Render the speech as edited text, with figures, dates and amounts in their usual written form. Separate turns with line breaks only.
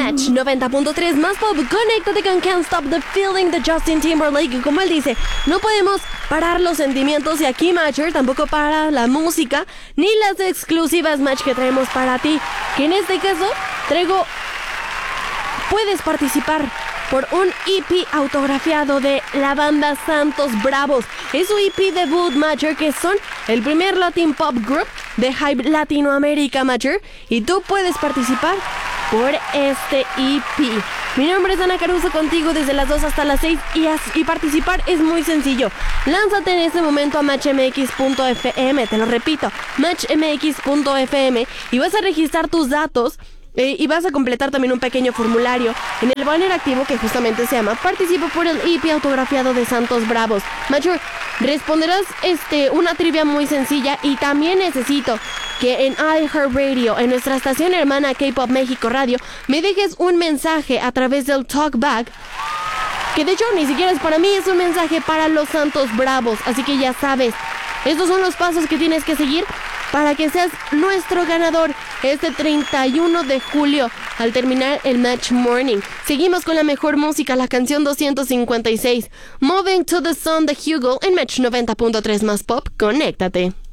Match 90.3 más pop, conéctate con Can't Stop the Feeling de Justin Timberlake. Y como él dice, no podemos parar los sentimientos y aquí Matcher tampoco para la música ni las exclusivas Match que traemos para ti. Que en este caso puedes participar por un EP autografiado de la banda Santos Bravos. Es su EP debut, Matcher, que son el primer Latin Pop Group de Hype Latinoamérica, Matcher. Y tú puedes participar por este EP. Mi nombre es Ana Caruso, contigo desde las 2 hasta las 6 y participar es muy sencillo. Lánzate en este momento a matchmx.fm, te lo repito, matchmx.fm, y vas a registrar tus datos. Y vas a completar también un pequeño formulario en el banner activo que justamente se llama Participo por el EP autografiado de Santos Bravos. Matcher, responderás una trivia muy sencilla y también necesito que en iHeartRadio, en nuestra estación hermana K-Pop México Radio, me dejes un mensaje a través del Talkback, que de hecho ni siquiera es para mí, es un mensaje para los Santos Bravos. Así que ya sabes, estos son los pasos que tienes que seguir para que seas nuestro ganador este 31 de julio al terminar el Match Morning. Seguimos con la mejor música, la canción 256, Moving to the Sun de Hugo en Match 90.3 más pop. Conéctate.